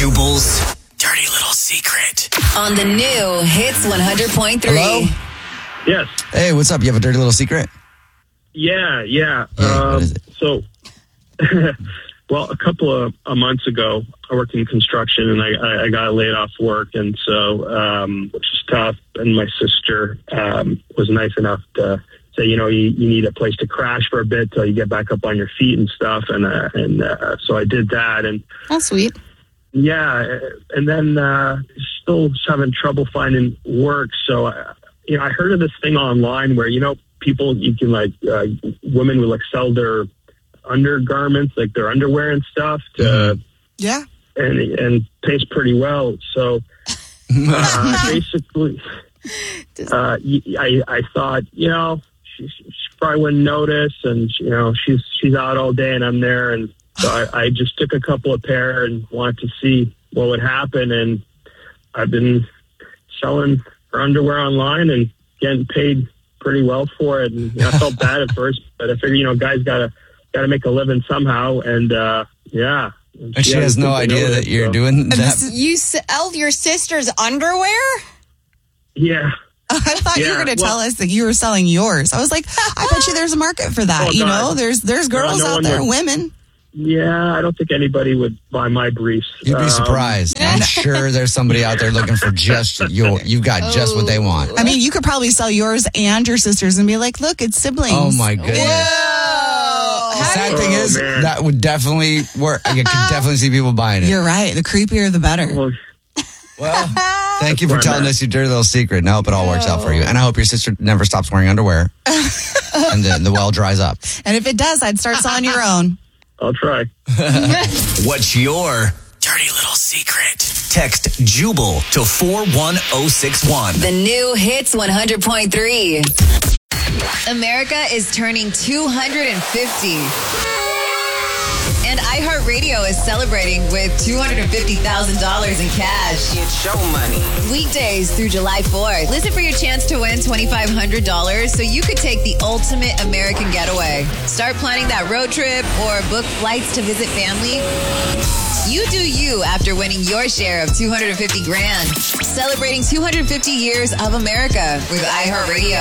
Jubal's dirty little secret. On the new Hits 100.3. Hello? Yes. Hey, what's up? You have a dirty little secret? Yeah. What is it? So, well, a couple of months ago, I worked in construction and I got laid off work. And so, which is tough. And my sister was nice enough to say, you need a place to crash for a bit till you get back up on your feet and stuff. And so I did that. And That's sweet. yeah, and then still having trouble finding work. So, I heard of this thing online where, people, you can women would sell their undergarments, like their underwear and stuff to, Yeah. and pays pretty well. So basically, I thought, she probably wouldn't notice, and she's out all day and I'm there, and so I just took a couple of pair and wanted to see what would happen, and I've been selling her underwear online and getting paid pretty well for it. And I felt bad at first, but I figured, guys gotta make a living somehow, and yeah. And she has no idea that you're doing that. You sell your sister's underwear? Yeah. I thought you were going to tell us that you were selling yours. I was like, I bet you there's a market for that. Oh, God. There's girls No out one there, would. women. Yeah, I don't think anybody would buy my briefs. You'd be surprised. I'm sure there's somebody out there looking for just you've got just what they want. I mean, you could probably sell yours and your sister's and be like, look, it's siblings. Oh my goodness. The sad thing is, man. that would definitely work. I could definitely see people buying it. You're right. The creepier, the better. Well, thank you for Where I'm telling at. us your dirty little secret. And I hope it all works out for you. And I hope your sister never stops wearing underwear. And then the well dries up. And if it does, I'd start selling your own. I'll try. What's your dirty little secret? Text Jubal to 41061. The new Hits 100.3. America is turning 250. And iHeartRadio is celebrating with $250,000 in cash. It's your money. Weekdays through July 4th. Listen for your chance to win $2,500 so you could take the ultimate American getaway. Start planning that road trip or book flights to visit family. You do you after winning your share of $250,000. Celebrating 250 years of America with iHeartRadio.